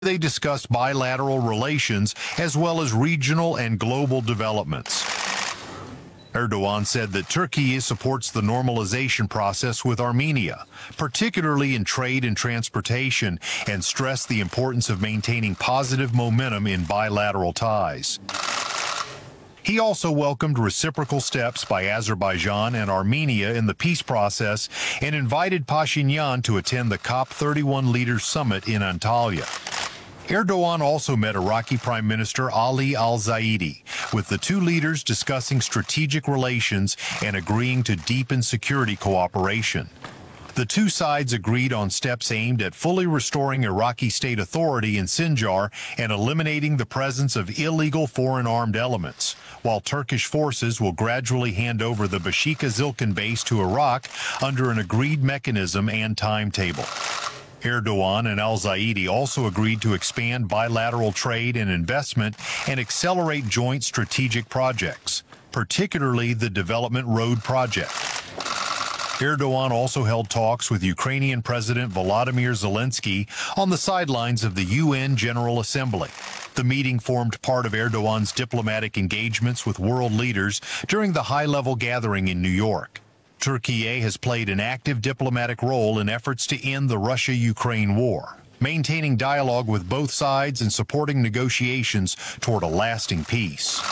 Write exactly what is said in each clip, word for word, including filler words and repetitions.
They discussed bilateral relations as well as regional and global developments. Erdogan said that Turkey supports the normalization process with Armenia, particularly in trade and transportation, and stressed the importance of maintaining positive momentum in bilateral ties. He also welcomed reciprocal steps by Azerbaijan and Armenia in the peace process and invited Pashinyan to attend the COP thirty-one Leaders Summit in Antalya. Erdogan also met Iraqi Prime Minister Ali al-Zaidi, with the two leaders discussing strategic relations and agreeing to deepen security cooperation. The two sides agreed on steps aimed at fully restoring Iraqi state authority in Sinjar and eliminating the presence of illegal foreign armed elements, while Turkish forces will gradually hand over the Bashika Zilkan base to Iraq under an agreed mechanism and timetable. Erdogan and al-Zaidi also agreed to expand bilateral trade and investment and accelerate joint strategic projects, particularly the Development Road Project. Erdogan also held talks with Ukrainian President Volodymyr Zelensky on the sidelines of the U N General Assembly. The meeting formed part of Erdogan's diplomatic engagements with world leaders during the high-level gathering in New York. Turkey has played an active diplomatic role in efforts to end the Russia-Ukraine war, maintaining dialogue with both sides and supporting negotiations toward a lasting peace.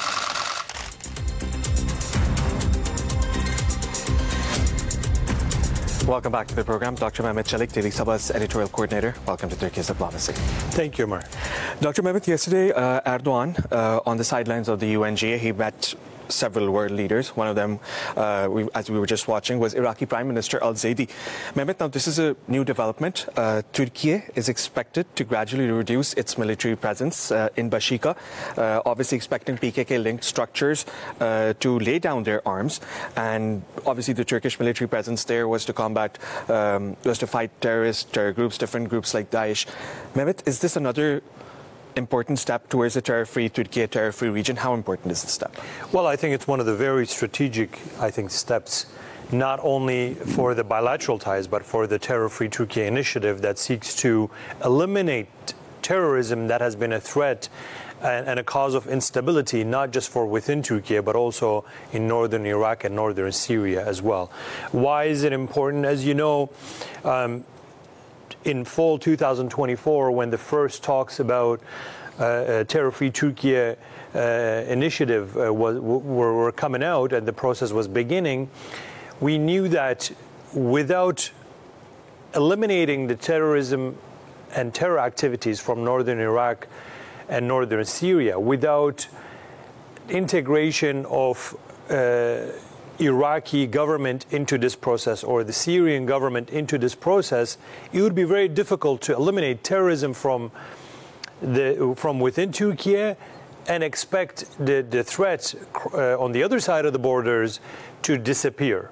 Welcome back to the program. Doctor Mehmet Çelik, Daily Sabah's editorial coordinator. Welcome to Turkey's Diplomacy. Thank you, Mar. Doctor Mehmet, yesterday, uh, Erdogan, uh, on the sidelines of the U N G A, he met several world leaders. One of them, uh, we, as we were just watching, was Iraqi Prime Minister al-Zaidi. Mehmet, now this is a new development. Uh, Turkey is expected to gradually reduce its military presence uh, in Bashika, uh, obviously expecting P K K-linked structures uh, to lay down their arms. And obviously the Turkish military presence there was to combat, um, was to fight terrorist terror groups, different groups like Daesh. Mehmet, is this another important step towards a terror-free Turkey, a terror-free region? How important is this step? Well, I think it's one of the very strategic, I think, steps, not only for the bilateral ties, but for the terror-free Turkey initiative that seeks to eliminate terrorism that has been a threat and, and a cause of instability, not just for within Turkey, but also in northern Iraq and northern Syria as well. Why is it important? As you know, um, in fall two thousand twenty-four, when the first talks about uh, terror-free Turkey uh, initiative uh, was, were, were coming out and the process was beginning, we knew that without eliminating the terrorism and terror activities from northern Iraq and northern Syria, without integration of uh, Iraqi government into this process or the Syrian government into this process, it would be very difficult to eliminate terrorism from the from within Turkey and expect the, the threat uh, on the other side of the borders to disappear.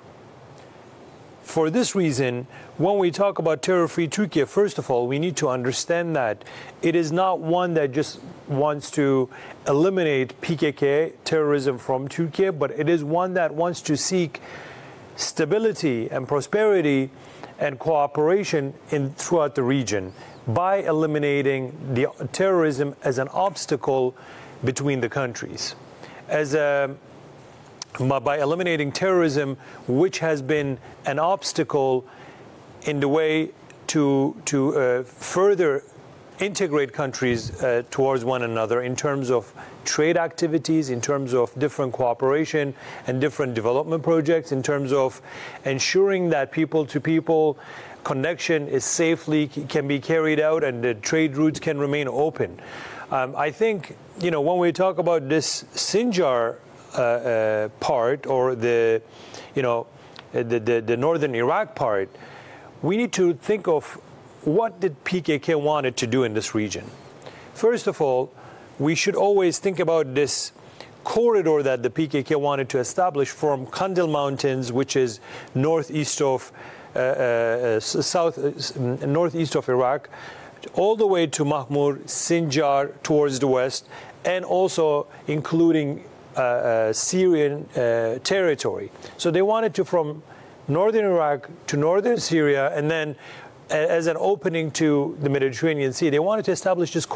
For this reason, when we talk about terror-free Turkey, first of all, we need to understand that it is not one that just wants to eliminate P K K terrorism from Turkey, but it is one that wants to seek stability and prosperity and cooperation in throughout the region by eliminating the terrorism as an obstacle between the countries. As a by eliminating terrorism, which has been an obstacle in the way to, to uh, further integrate countries uh, towards one another in terms of trade activities, in terms of different cooperation and different development projects, in terms of ensuring that people-to-people connection is safely can be carried out and the trade routes can remain open. Um, I think, you know, when we talk about this Sinjar Uh, uh, part or the, you know, the, the, the northern Iraq part, we need to think of what did P K K wanted to do in this region. First of all, we should always think about this corridor that the P K K wanted to establish from Kandil Mountains, which is northeast of uh, uh, south uh, northeast of Iraq, all the way to Mahmur, Sinjar towards the west, and also including Uh, uh, Syrian uh, territory. So they wanted to, from northern Iraq to northern Syria, and then as an opening to the Mediterranean Sea. They wanted to establish this